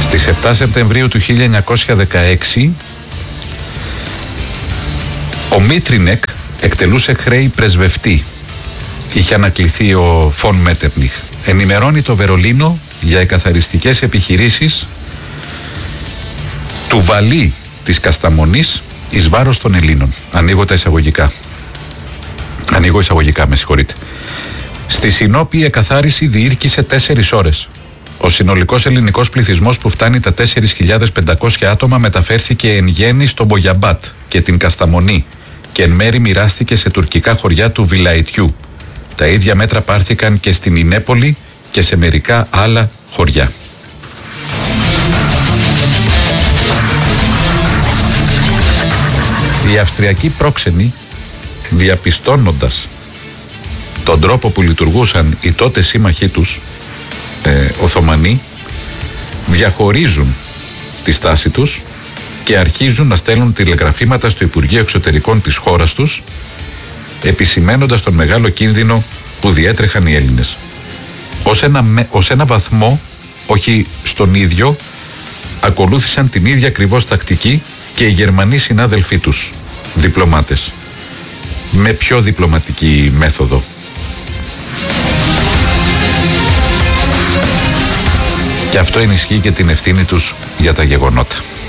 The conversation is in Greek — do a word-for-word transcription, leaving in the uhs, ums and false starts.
Στις επτά Σεπτεμβρίου του χίλια εννιακόσια δεκαέξι ο Μίτρινεκ εκτελούσε χρέη πρεσβευτή. Είχε ανακληθεί ο Φον Μέτερνιχ. Ενημερώνει το Βερολίνο για εκαθαριστικές επιχειρήσεις του Βαλί της Κασταμονής εις βάρος των Ελλήνων. Ανοίγω τα εισαγωγικά. Ανοίγω εισαγωγικά, με συγχωρείτε. Στη Συνόπη η εκαθάριση διήρκησε τέσσερις ώρες. Ο συνολικός ελληνικός πληθυσμός που φτάνει τα τέσσερις χιλιάδες πεντακόσια άτομα μεταφέρθηκε εν γέννη στο Μπογιαμπάτ και την Κασταμονή και εν μέρη μοιράστηκε σε τουρκικά χωριά του Βιλαϊτιού. Τα ίδια μέτρα πάρθηκαν και στην Ινέπολη και σε μερικά άλλα χωριά. Οι Αυστριακοί πρόξενοι, διαπιστώνοντας τον τρόπο που λειτουργούσαν οι τότε σύμμαχοί τους, ε, Οθωμανοί, διαχωρίζουν τη στάση τους και αρχίζουν να στέλνουν τηλεγραφήματα στο Υπουργείο Εξωτερικών της χώρας τους, επισημένοντας τον μεγάλο κίνδυνο που διέτρεχαν οι Έλληνες. Ως ένα, ως ένα βαθμό, όχι στον ίδιο, ακολούθησαν την ίδια ακριβώς τακτική και οι Γερμανοί συνάδελφοί τους, διπλωμάτες. Με πιο διπλωματική μέθοδο. Και αυτό ενισχύει και την ευθύνη τους για τα γεγονότα.